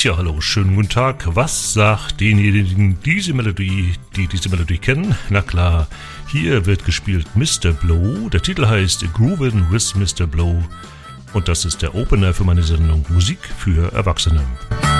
Tja, hallo, schönen guten Tag. Was sagt denjenigen die diese Melodie kennen? Na klar, hier wird gespielt Mr. Blow. Der Titel heißt Groovin' with Mr. Blow. Und das ist der Opener für meine Sendung Musik für Erwachsene.